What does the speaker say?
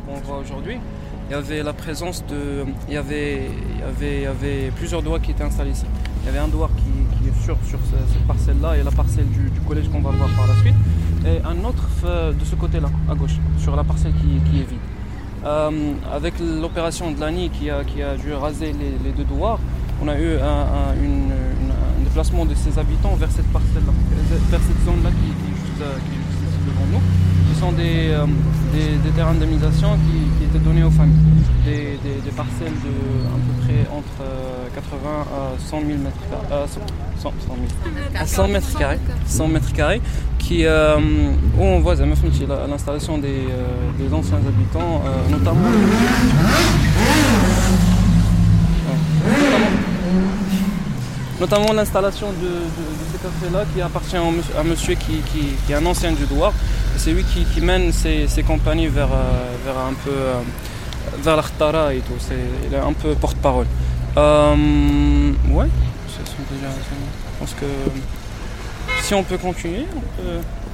qu'on voit aujourd'hui, il y avait la présence de. Il y avait plusieurs douars qui étaient installés ici. Il y avait un douar qui est sur cette parcelle-là et la parcelle du collège qu'on va voir par la suite. Et un autre de ce côté-là, à gauche, sur la parcelle qui est vide. Avec l'opération de l'ANI qui a dû raser les deux douars, on a eu un déplacement de ses habitants vers cette parcelle-là, vers cette zone-là qui est juste ici devant nous. Ce sont des terrains d'indemnisation qui étaient donnés aux familles. Des parcelles de à peu près entre 80 à 100 000 mètres carrés, 100 mètres carrés, 100 mètres carrés, où on voit l'installation des anciens habitants, notamment l'installation de ce café-là qui appartient à monsieur qui est un ancien du douar. C'est lui qui mène ses compagnies vers un peu vers l'Akhtara et tout. Il est un peu porte-parole. Ouais, je pense que si on peut continuer, on peut...